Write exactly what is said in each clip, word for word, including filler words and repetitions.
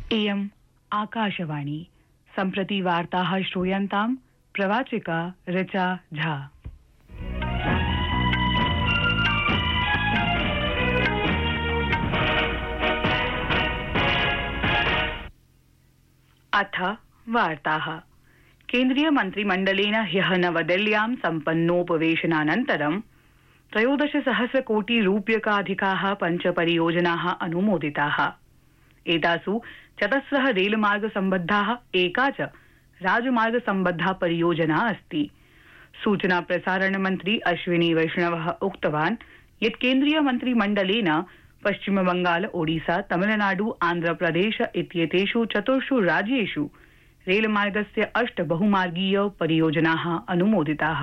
इयम् आकाशवाणी। सम्प्रति वार्ताः श्रूयन्तां प्रवाचिका ऋचा झा। अथ वार्ताः। केन्द्रीय मन्त्रिमण्डलेन ह्यः नवदिल्ल्यां सम्पन्नोपवेशनानन्तरं त्रयोदश सहस्र कोटि रूप्यकाधिकाः पञ्च परियोजनाः अनुमोदिताः। एतासु चतस्रः रेलमार्ग सम्बद्धाः एका च राजमार्ग सम्बद्धा परियोजना अस्ति। सूचना प्रसारण मन्त्री अश्विनी वैष्णवः उक्तवान् यत् केन्द्रीय मन्त्रिमण्डलेन पश्चिम बंगाल, ओडिशा, तमिलनाडु, आन्ध्रप्रदेश इत्येतेषु चतुर्षु राज्येषु रेलमार्गस्य अष्ट बहुमार्गीय परियोजनाः अनुमोदिताः।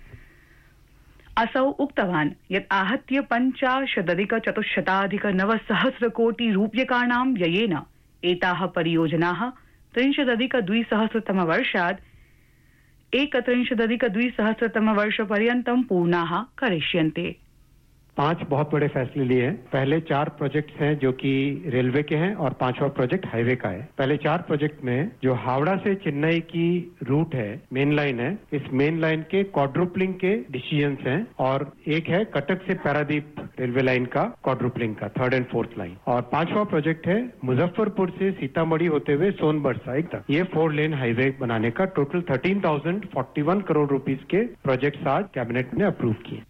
असौ उक्तवान् यत् आहत्य पञ्चाशदधिक चतुश्शताधिक नवसहस्र कोटि रूप्यकाणां व्ययेन एताः परियोजनाः त्रिंशदधिक द्विसहस्रतमवर्षात् एकत्रिंशदधिक द्विसहस्रतमवर्षपर्यन्तं पूर्णाः करिष्यन्ते। पांच बहुत बड़े फैसले लिए हैं। पहले चार प्रोजेक्ट्स हैं जो कि रेलवे के हैं और पांचवा प्रोजेक्ट हाईवे का है। पहले चार प्रोजेक्ट में जो हावड़ा से चेन्नई की रूट है, मेन लाइन है, इस मेन लाइन के क्वाड्रुपलिंग के डिसीजंस हैं और एक है कटक से पारादीप रेलवे लाइन का क्वाड्रुपलिंग का थर्ड एंड फोर्थ लाइन। और पांचवा प्रोजेक्ट है मुजफ्फरपुर से सीतामढ़ी होते हुए सोनभद्र साइड तक ये फोर लेन हाईवे बनाने का। Total thirteen thousand forty one crore rupees के प्रोजेक्ट्स आज कैबिनेट ने अप्रूव किए।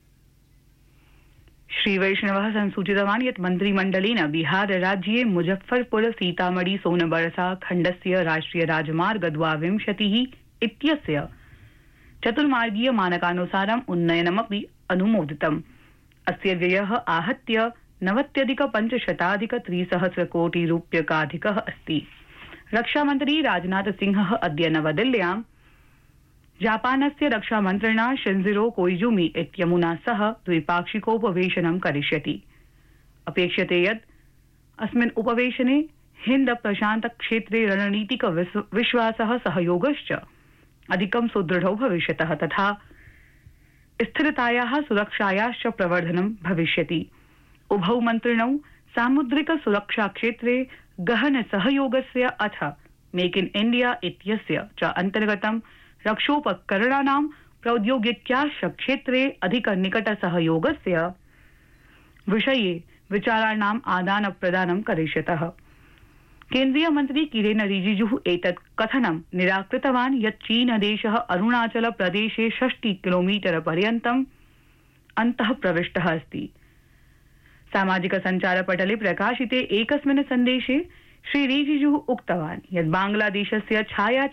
श्री वैष्णवः संसूचितवान् यत् मन्त्रिमण्डलेन बिहार राज्ये मुजफ्फरपुर सीतामढ़ी सोनबरसा खण्डस्य राष्ट्रिय राजमार्ग द्वाविंशतिः इत्यस्य चतुर्मार्गीय मानकानुसारम् उन्नयनमपि अनुमोदितम्। अस्य व्ययः आहत्य नवत्यधिक पञ्चशताधिक त्रिसहस्र कोटि रूप्यकाधिकः अस्ति। रक्षामन्त्री राजनाथ सिंहः अद्य नवदिल्ल्यां जापानस्य रक्षामन्त्रिणा शिंजिरो कोइजुमी इत्यमुना सह द्विपाक्षिकोपवेशनं करिष्यति। अपेक्ष्यते यत् अस्मिन् उपवेशने हिन्द प्रशान्त क्षेत्रे रणनीतिक विश्वासः सहयोगश्च अधिकं सुदृढौ भविष्यतः तथा स्थिरतायाः सुरक्षायाश्च प्रवर्धनं भविष्यति। उभौ मन्त्रिणौ सामुद्रिक सुरक्षा क्षेत्रे गहन सहयोगस्य अथ मेक इन इण्डिया इत्यस्य च अन्तर्गतं रक्षोपकरणानां प्रौद्योगिक्याश्च क्षेत्रे अधिक निकट सहयोगस्य विषये विचाराणाम् आदान प्रदानं करिष्यतः। केन्द्रीय मन्त्री किरेन रिजिजुः एतत् कथनं निराकृतवान् यत् चीनदेशः अरुणाचल प्रदेशे षष्टि किलोमीटर पर्यन्तम् अन्तः प्रविष्टः अस्ति। सामाजिक सञ्चारपटले प्रकाशिते एकस्मिन् सन्देशे श्री रिजिजुः उक्तवान् यत् बांग्लादेशस्य छाया